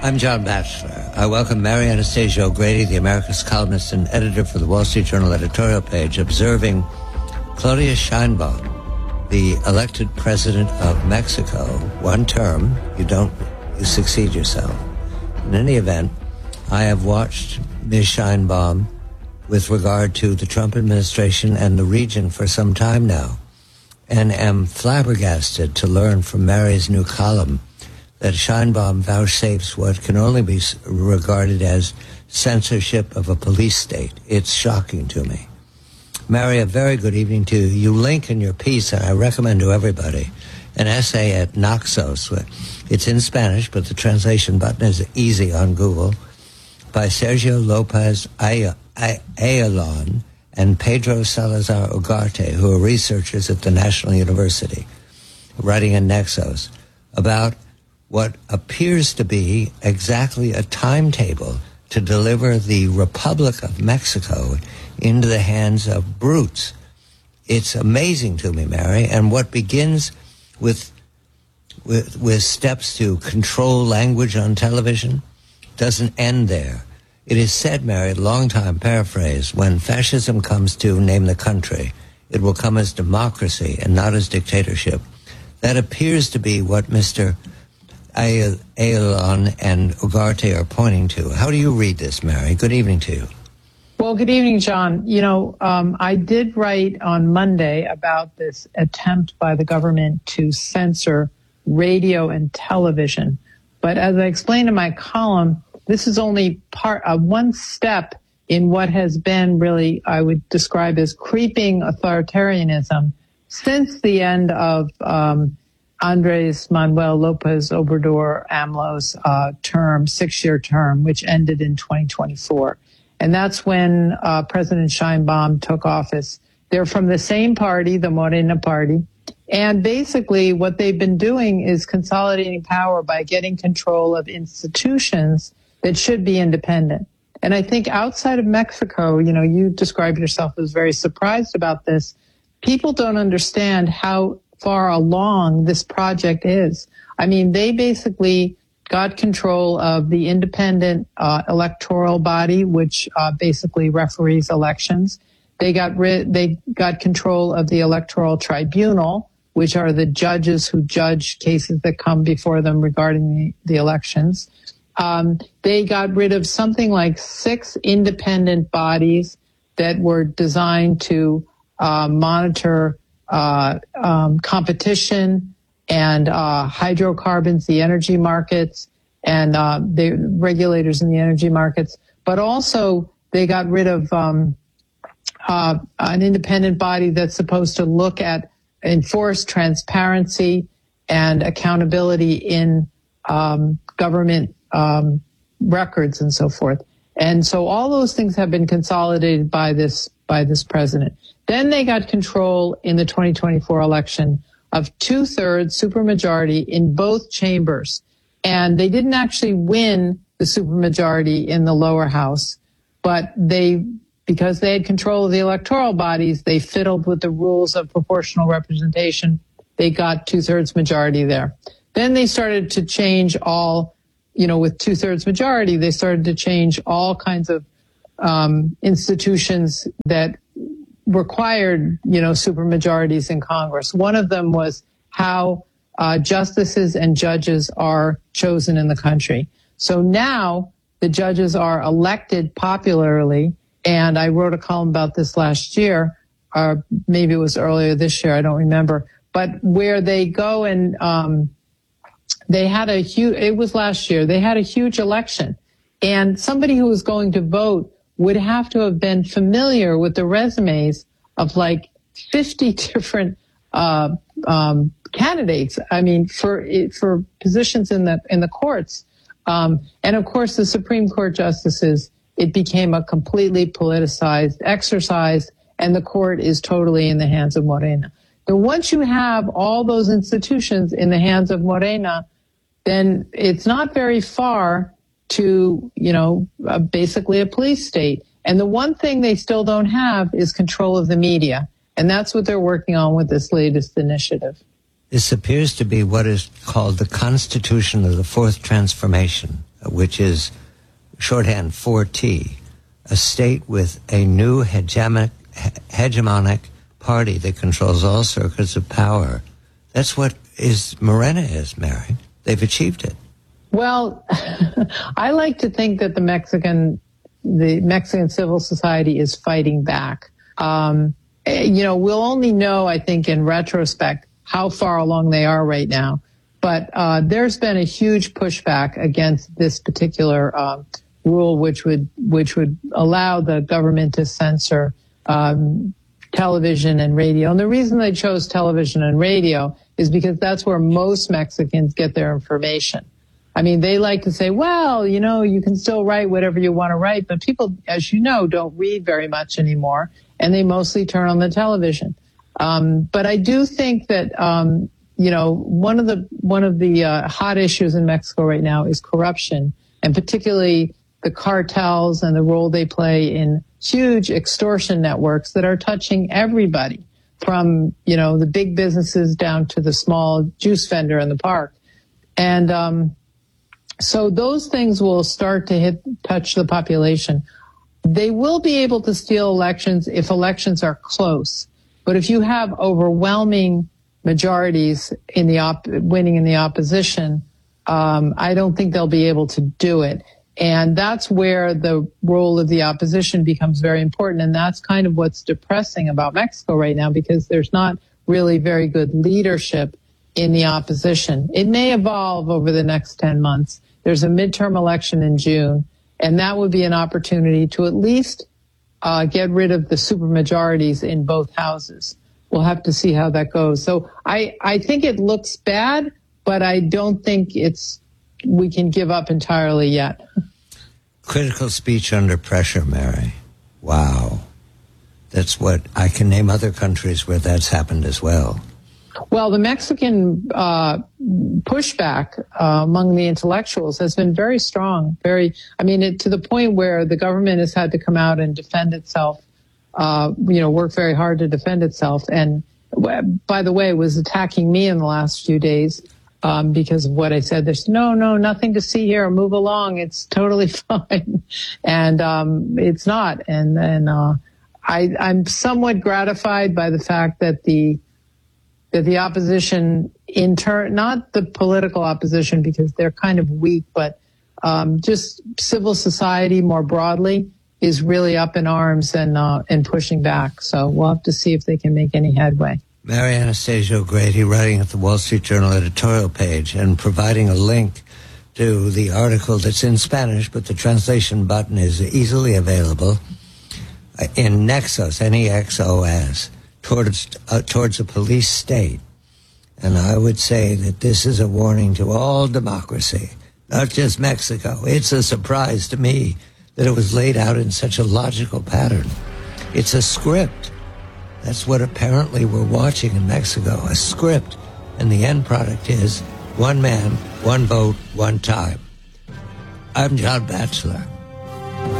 I'm John Batchelor. I welcome Mary Anastasia O'Grady, the America's columnist and editor for the Wall Street Journal editorial page, observing Claudia Sheinbaum, the elected president of Mexico, one term, you succeed yourself. In any event, I have watched Ms. Sheinbaum with regard to the Trump administration and the region for some time now, and am flabbergasted to learn from Mary's new column that Sheinbaum vouchsafes what can only be regarded as censorship of a police state. It's shocking to me. Mary, a very good evening to you. You link in your piece, and I recommend to everybody, an essay at Naxos. It's in Spanish, but the translation button is easy on Google, by Sergio Lopez Ayalon and Pedro Salazar Ugarte, who are researchers at the National University, writing in Naxos about what appears to be exactly a timetable to deliver the Republic of Mexico into the hands of brutes. It's amazing to me, Mary, and what begins with steps to control language on television doesn't end there. It is said, Mary, long time paraphrase, when fascism comes to name the country, it will come as democracy and not as dictatorship. That appears to be what Mr. Ayalon and Ugarte are pointing to. How do you read this, Mary? Good evening to you. Well, good evening, John. I did write on Monday about this attempt by the government to censor radio and television. But as I explained in my column, this is only one step in what has been really, I would describe as creeping authoritarianism since the end of Andres Manuel Lopez Obrador AMLO's term, 6-year term, which ended in 2024. And that's when President Sheinbaum took office. They're from the same party, the Morena party. And basically what they've been doing is consolidating power by getting control of institutions that should be independent. And I think outside of Mexico, you describe yourself as very surprised about this. People don't understand how far along this project is. I mean, they basically got control of the independent electoral body, which basically referees elections. They got control of the electoral tribunal, which are the judges who judge cases that come before them regarding the elections. They got rid of something like 6 independent bodies that were designed to monitor competition and hydrocarbons, the energy markets, and the regulators in the energy markets. But also they got rid of an independent body that's supposed to enforce transparency and accountability in government records and so forth. And so all those things have been consolidated by this president. Then they got control in the 2024 election of 2/3 supermajority in both chambers. And they didn't actually win the supermajority in the lower house, but because they had control of the electoral bodies, they fiddled with the rules of proportional representation. They got 2/3 majority there. Then they started to change with 2/3 majority, they started to change all kinds of institutions that required, supermajorities in Congress. One of them was how justices and judges are chosen in the country. So now the judges are elected popularly, and I wrote a column about this last year, or maybe it was earlier this year, I don't remember, but where they go and it was last year, they had a huge election, and somebody who was going to vote would have to have been familiar with the resumes of like 50 different candidates. I mean, for positions in the courts, and of course the Supreme Court justices. It became a completely politicized exercise, and the court is totally in the hands of Morena. So once you have all those institutions in the hands of Morena, then it's not very far to, basically a police state. And the one thing they still don't have is control of the media. And that's what they're working on with this latest initiative. This appears to be what is called the Constitution of the Fourth Transformation. which is shorthand 4T, a state with a new hegemonic party that controls all circuits of power. That's what Morena is, Mary. They've achieved it. Well, I like to think that the Mexican civil society is fighting back. We'll only know, I think, in retrospect, how far along they are right now. But there's been a huge pushback against this particular rule, which would allow the government to censor television and radio. And the reason they chose television and radio is because that's where most Mexicans get their information. I mean, they like to say, well, you can still write whatever you want to write, but people, as you know, don't read very much anymore, and they mostly turn on the television. But I do think that, one of the hot issues in Mexico right now is corruption, and particularly the cartels and the role they play in huge extortion networks that are touching everybody, from, the big businesses down to the small juice vendor in the park. And so those things will start to touch the population. They will be able to steal elections if elections are close. But if you have overwhelming majorities winning in the opposition, I don't think they'll be able to do it. And that's where the role of the opposition becomes very important. And that's kind of what's depressing about Mexico right now, because there's not really very good leadership in the opposition. It may evolve over the next 10 months. There's a midterm election in June, and that would be an opportunity to at least get rid of the supermajorities in both houses. We'll have to see how that goes. So I think it looks bad, but I don't think we can give up entirely yet. Critical speech under pressure, Mary. Wow. That's what I can name other countries where that's happened as well. Well, the Mexican pushback among the intellectuals has been very strong. To the point where the government has had to come out and defend itself, work very hard to defend itself. And by the way, was attacking me in the last few days because of what I said. There's nothing to see here. Move along. It's totally fine. And it's not. And I'm somewhat gratified by the fact that the opposition, in turn, not the political opposition because they're kind of weak, but just civil society more broadly is really up in arms and pushing back. So we'll have to see if they can make any headway. Mary Anastasia O'Grady, writing at the Wall Street Journal editorial page and providing a link to the article that's in Spanish, but the translation button is easily available in Nexos, Nexos. Towards a police state. And I would say that this is a warning to all democracy, not just Mexico. It's a surprise to me that it was laid out in such a logical pattern. It's a script. That's what apparently we're watching in Mexico, a script. And the end product is one man, one vote, one time. I'm John Batchelor.